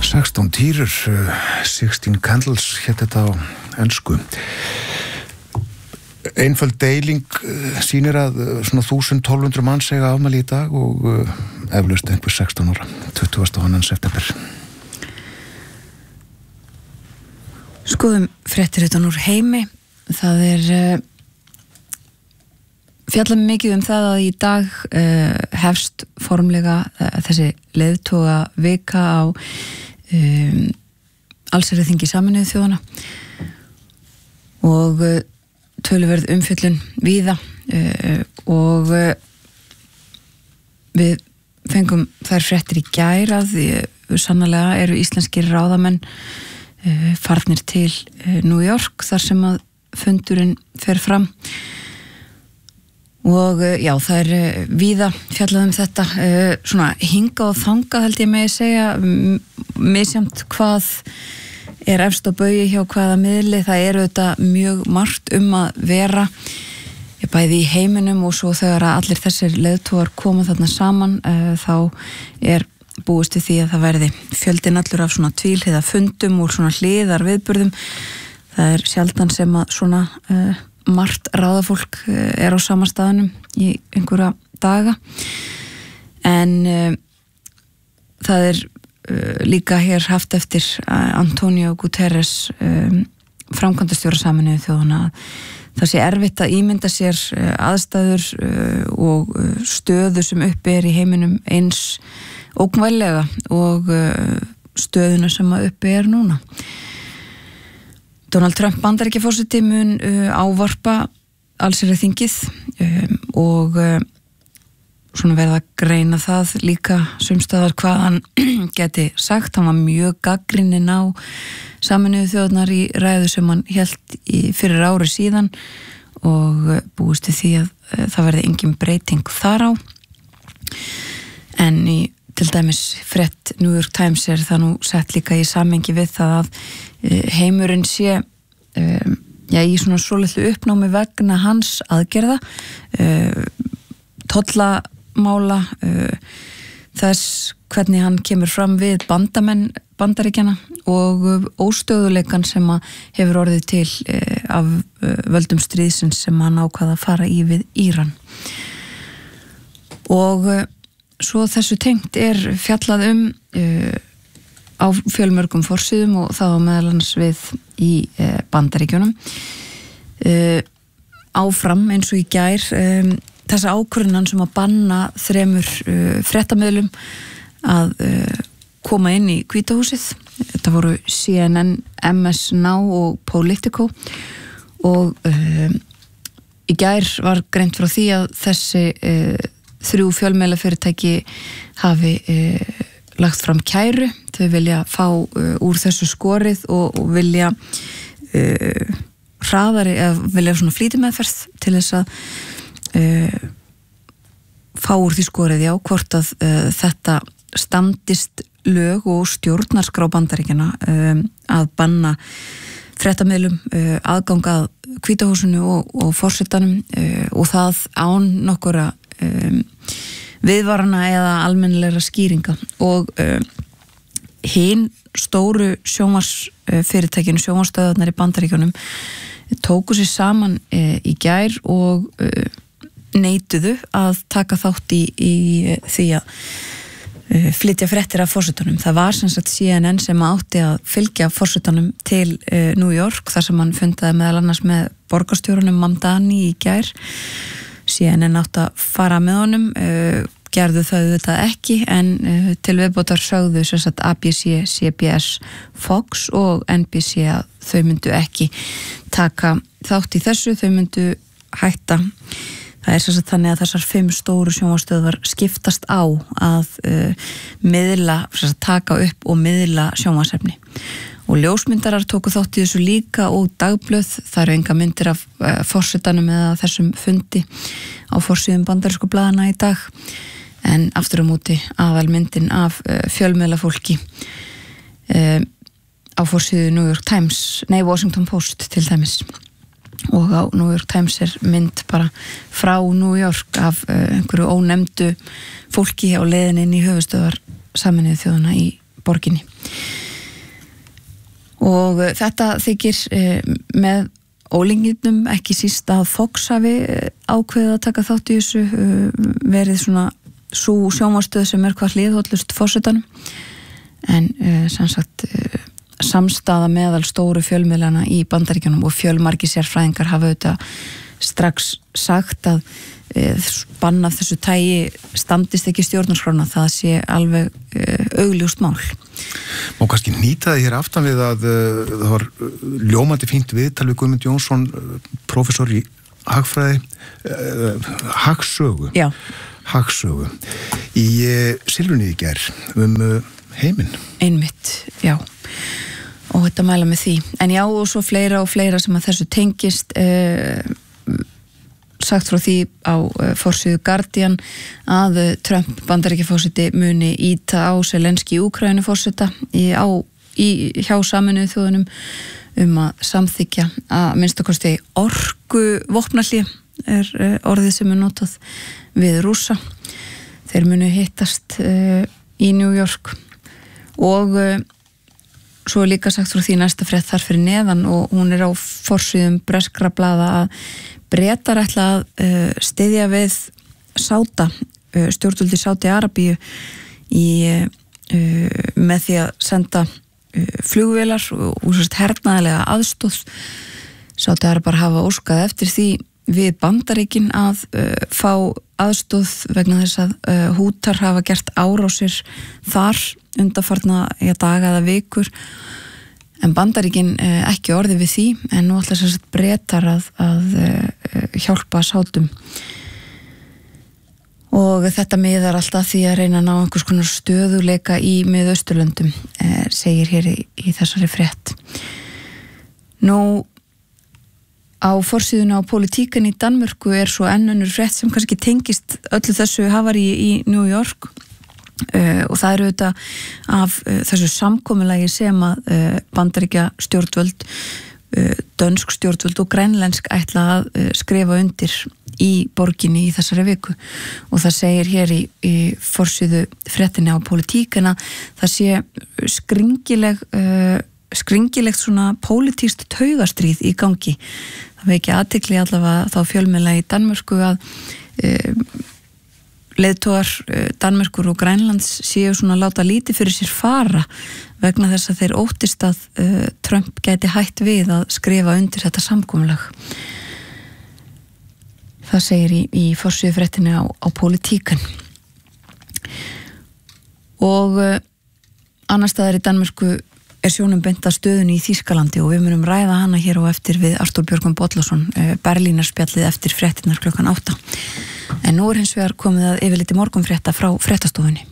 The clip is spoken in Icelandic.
16 týrur, 16 candles, hétt þetta á ensku. Einföld deiling sýnir að svona 1200 manns eiga afmæli í dag og eflaust einhver 16 ára, 22. september. Skoðum fréttir utan úr heimi. Það fjallað mikið það að í dag hefst formlega þessi leiðtoga vika á allsherjarþingi Sameinuðu þjóðanna og töluverð umfjöllun víða og við fengum þær fréttir í gær að sannarlega eru íslenskir ráðamenn farnir til New York þar sem að fundurinn fer fram og já, það víða fjallað þetta svona hinga og þanga held ég megi segja misjafnt hvað efst á baugi hjá hvaða miðli. Það auðvitað mjög margt að vera bæði í heiminum og svo þegar að allir þessir leiðtogar koma þarna saman þá búist við því að það verði fjöldinn allur af svona tvíhliða fundum og svona hliðar viðburðum. Það sjaldan sem að svona margt ráðafólk á sama staðnum í einhverja daga en það líka hér haft eftir Antonio Guterres framkvæmdastjóra Sameinuðu þjóðanna að það sé erfitt að ímynda sér aðstæður og stöðu sem uppi í heiminum eins ógnvænlega og stöðuna sem uppi núna. Donald Trump Bandaríkjaforseti mun ávarpa allsherjarþingið og svona verða að greina það líka sumstaðar hvað hann geti sagt. Hann var mjög gagnrýninn á Sameinuðu þjóðirnar í ræðu sem hann hélt fyrir ári síðan og búist við því að það verði engin breyting þar á. En í til dæmis frétt New York Times það nú sett líka í samhengi við það að heimurinn sé í svona svolitlu uppnámi vegna hans aðgerða, tollamála þess hvernig hann kemur fram við bandamenn Bandaríkjanna og óstöðuleikan sem að hefur orðið til af völdum stríðsins sem hann ákvað að fara í við Íran. Og svo þessu tengt fjallað á fjölmörgum forsíðum og það var meðal annars við í Bandaríkjunum áfram eins og í gær þessa ákvörðunan sem að banna 3 fréttamiðlum að koma inn í Hvíta húsið. Þetta voru CNN, MS Now og Politico og í gær var greint frá því að þessi 3 fjölmiðlafyrirtæki hafi lagt fram kæru. Þau vilja fá úr þessu skorið og vilja hraðari eða vilja svona flýtimeðferð til þess að fá úr því skorið hvort að þetta standist lög og stjórnarskrá Bandaríkjanna að banna fréttamiðlum aðgang að Hvíta húsinu og forsetanum og það án nokkura viðvarana eða almennilegra skýringa og hin stóru sjónvarpsfyrirtækinu, sjónvarpsstöðvarnar í Bandaríkjunum tóku sér saman í gær og neituðu að taka þátt í því að flytja fréttir af forsetanum. Það var sem sagt CNN sem átti að fylgja forsetanum til New York þar sem hann fundaði meðal annars með borgarstjórunum Mamdani í gær. CNN átti að fara með honum, gerðu þau þetta ekki en til viðbótar sögðu sem sagt ABC, CBS, Fox og NBC að þau myndu ekki taka þátt í þessu, þau myndu hætta. Það sem sagt þannig að þessar 5 stóru sjónvarpsstöðvar skiptast á að miðla, taka upp og miðla sjónvarpsefni. Og ljósmyndarar tóku þátt í þessu líka og dagblöð. Það eru enga myndir af forsetanum eða þessum fundi á forsíðum bandarísku blaðana í dag. En aftur á móti aðalmyndin af fjölmiðlafólki á forsíðu New York Times, Washington Post til dæmis. Og á New York Times mynd bara frá New York af einhverju ónefndu fólki á leiðinni inn í höfuðstöðvar Sameinuðu þjóðanna í borginni. og þetta þykir með ólíkindum, ekki síst að Fox hafi ákveðið að taka þátt í þessu, verið svona sú sjónvarpsstöð sem hvað hliðhollust forsetanum, en sem sagt samstaða meðal stóru fjölmiðlana í Bandaríkjunum og fjölmargir sérfræðingar hafa auðvitað strax sagt að bann af þessu tagi standist ekki stjórnarskrána, það sé alveg augljóst mál. Má kannski nýta þið hér aftan við að það var ljómandi fínt viðtal við Guðmund Jónsson, prófessor í hagfræði, hagsögu. Já. Hagsögu. Í Silfunni í gær heiminn. Einmitt, já. Og þetta mæla með því. En já, og svo fleira og fleira sem að þessu tengist, sagt frá því á forsíðu Guardian að Trump Bandaríkjaforseti muni íta á Zelenský Úkraínuforseta hjá Sameinuðu þjóðunum að samþykkja að minnstakosti orkuvopnahlé orðið sem notað við Rússa. Þeir munu hittast í New York og svo líka sagt frá því næsta frétt þar fyrir neðan og hún á forsíðum breskra blaða að Bretar ætla að styðja við stjórnvöld í Sádi-Arabíu með því að senda flugvélar og hernaðarlega aðstóð. Sádi-Arabar hafa óskað eftir því við Bandaríkin að fá aðstóð vegna þess að Hútar hafa gert árásir þar undanfarna daga eða vikur, en Bandaríkin ekki orðið við því, en nú ætla þess að Bretar að hjálpa Sátum. Og þetta miðar alltaf því að reyna að ná einhvers konar stöðuleika í Miðausturlöndum, segir hér í þessari frétt. Nú, á forsíðuna á Politiken í Danmörku svo önnur frétt sem kannski tengist öllu þessu hafarí í New York, og það auðvitað af þessu samkomulagi sem að Bandaríkja stjórnvöld, dönsk stjórnvöld og grænlensk ætla að skrifa undir í borginni í þessari viku, og það segir hér í forsíðu fréttinni á Politiken að það sé skringilegt svona pólitískt taugastríð í gangi. Það veki athygli allavega þá fjölmiðla í Danmörku að leiðtogar Danmerkur og Grænlands séu svona láta lítið fyrir sér fara vegna þess að þeir óttist að Trump gæti hætt við að skrifa undir þetta samkomulag. Það segir í forsíðu fréttinni á Politiken. Og annars staðar í Danmörku sjónum beint að stöðunni í Þýskalandi og við munum ræða hana hér á eftir við Arthur Björgvin Bollason, Berlínarspjallið eftir fréttinnar klukkan 8. En nú hins vegar komið að yfirliti morgunfrétta frá fréttastofunni.